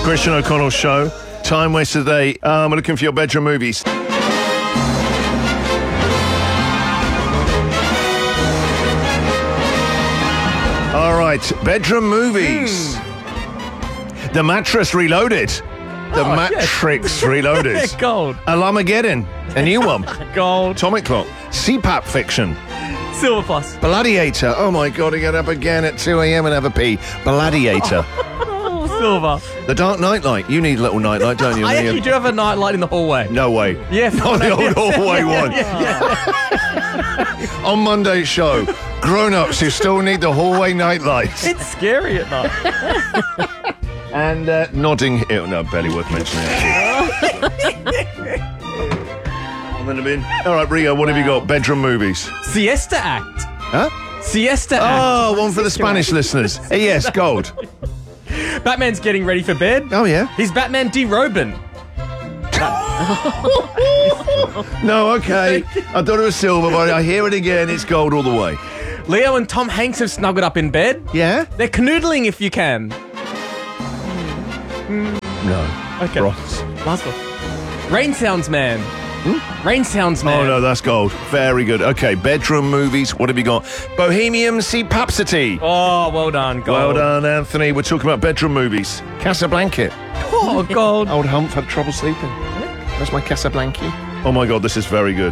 Christian O'Connell Show. Time waster today. I'm looking for your bedroom movies. All right, bedroom movies. The Mattress Reloaded. The Matrix Reloaded. Gold. Alarmageddon. A new one. Gold. Atomic Clock. CPAP Fiction. Silver plus. Gladiator. Oh my God, I get up again at 2 a.m. and have a pee. Gladiator. Oh, silver. The Dark Nightlight. You need a little nightlight, don't you? I actually do have a nightlight in the hallway. No way. Yeah. Not the old hallway one. On Monday's show, grown-ups who still need the hallway nightlights. It's scary at night. And Nodding Hill. No, barely worth mentioning. I'm in the bin. All right, Rio, what have you got? Bedroom movies. Siesta Act. Huh? Siesta Act. Oh, one for the Spanish listeners. Yes, gold. Batman's getting ready for bed. Oh, yeah? He's Batman derobing. No, okay. I thought it was silver, but I hear it again. It's gold all the way. Leo and Tom Hanks have snuggled up in bed. Yeah? They're canoodling if you can. No. Okay. Bronze. Last one. Rain Sounds Man. Rain Sounds Man. Oh, no, that's gold. Very good. Okay, bedroom movies. What have you got? Bohemian Rhapsody. Oh, well done. Gold. Well done, Anthony. We're talking about bedroom movies. Casablanca. Oh, gold. Old Humph had trouble sleeping. That's my Casablanca. Oh, my God, this is very good.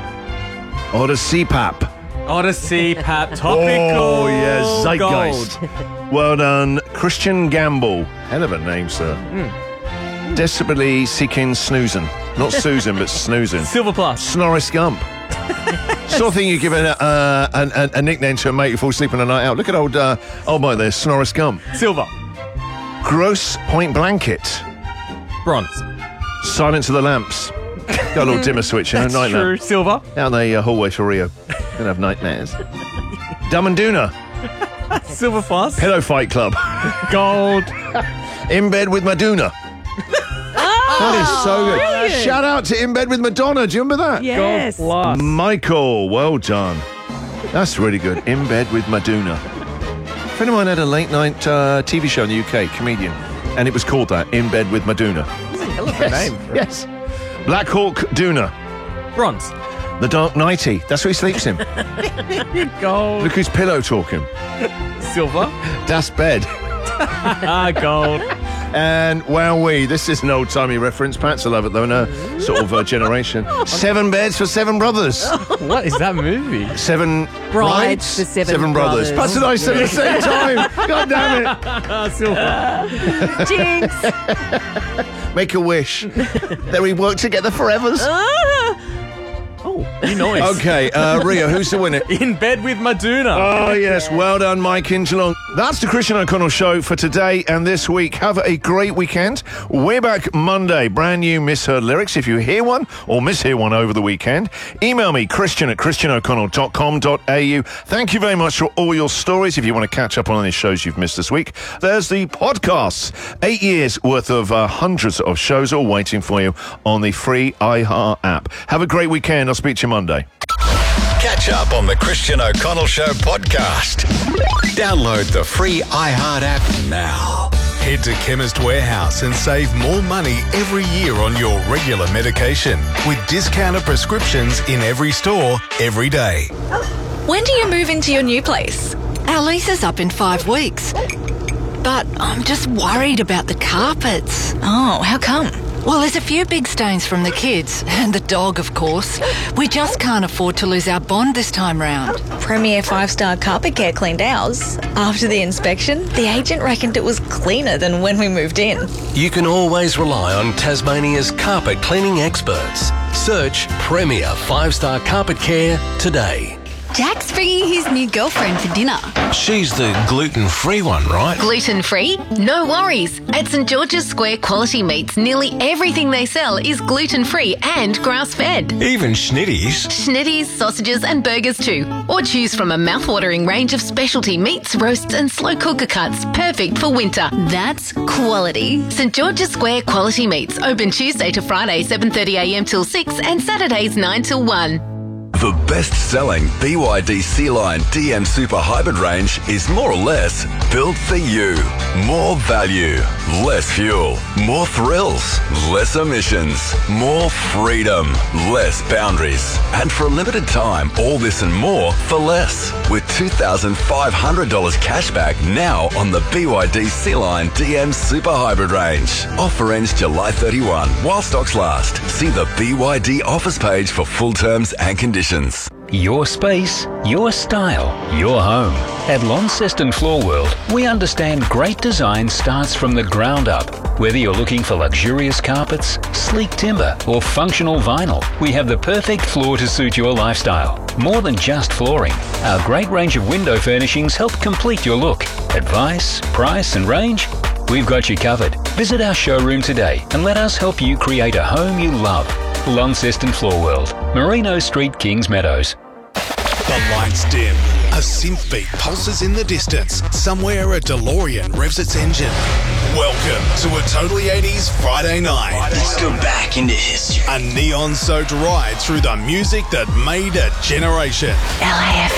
Odyssey Pap. Odyssey, Pap, topical. Oh, yeah, Zeitgeist. Gold. Well done. Christian Gamble. Hell of a name, sir. Desperately seeking snoozing. Not Susan, but snoozing. Silver plus. Snorris Gump. Sort of thing you give a nickname to a mate who falls asleep on a night out. Look at old boy there, Snorris Gump. Silver. Gross Point Blanket. Bronze. Silence of the Lamps. Got a little dimmer switch, That's night true. lamp. Silver. Down the hallway for Rio. Gonna have nightmares. Dumb and Dooner. Silver plus. Pillow Fight Club. Gold. In Bed with Madonna. That is so good. brilliant. Shout out to In Bed with Madonna. Do you remember that? Yes. Gold plus. Michael, well done. That's really good. In Bed with Madonna. A friend of mine had a late night TV show in the UK, comedian, and it was called that, In Bed with Madonna. That's a hell of a name. Yes. Black Hawk Doona. Bronze. The Dark Nighty. That's what he sleeps in. Gold. Look who's pillow talking. Silver. Das Bed. Gold. And wowee, this is an old-timey reference. Pats will love it, though, no sort of generation. 7 beds for 7 brothers. What is that movie? 7 Brides for seven brothers. Pats and I said at the same time. God damn Silver. Jinx. it. Make a wish that we work together forever. Oh, you noise. Okay, Rio, who's the winner? In Bed with Madonna. Oh, yes. Well done, Mike Ingelong. That's the Christian O'Connell Show for today and this week. Have a great weekend. We're back Monday. Brand new misheard lyrics. If you hear one or mishear one over the weekend, email me, christian@christianoconnell.com.au. Thank you very much for all your stories. If you want to catch up on any shows you've missed this week, there's the podcasts. 8 years worth of hundreds of shows all waiting for you on the free iHeart app. Have a great weekend. I'll speak to you Monday. Catch up on the Christian O'Connell Show podcast. Download the free iHeart app now. Head to Chemist Warehouse and save more money every year on your regular medication with discounted prescriptions in every store, every day. When do you move into your new place? Our lease is up in 5 weeks. But I'm just worried about the carpets. Oh, how come? Well, there's a few big stains from the kids, and the dog, of course. We just can't afford to lose our bond this time round. Premier 5-star Carpet Care cleaned ours. After the inspection, the agent reckoned it was cleaner than when we moved in. You can always rely on Tasmania's carpet cleaning experts. Search Premier 5-star Carpet Care today. Jack's bringing his new girlfriend for dinner. She's the gluten-free one, right? Gluten-free? No worries. At St George's Square Quality Meats, nearly everything they sell is gluten-free and grass-fed. Even schnitties. Schnitties, sausages and burgers too. Or choose from a mouth-watering range of specialty meats, roasts and slow cooker cuts, perfect for winter. That's quality. St George's Square Quality Meats, open Tuesday to Friday 7:30am till 6 and Saturdays 9 till 1. The best-selling BYD Sea-Line DM Super Hybrid range is more or less built for you. More value, less fuel, more thrills, less emissions, more freedom, less boundaries. And for a limited time, all this and more for less. With $2,500 cashback now on the BYD Sea-Line DM Super Hybrid range. Offer ends July 31 while stocks last. See the BYD offers page for full terms and conditions. Your space, your style, your home. At Launceston Floor World, we understand great design starts from the ground up. Whether you're looking for luxurious carpets, sleek timber, or functional vinyl, we have the perfect floor to suit your lifestyle. More than just flooring, our great range of window furnishings help complete your look. Advice, price, and range? We've got you covered. Visit our showroom today and let us help you create a home you love. Launceston Floor World, Merino Street, Kings Meadows. The lights dim. A synth beat pulses in the distance. Somewhere a DeLorean revs its engine. Welcome to a Totally 80s Friday night. Let's go back into history. A neon-soaked ride through the music that made a generation. LAFM.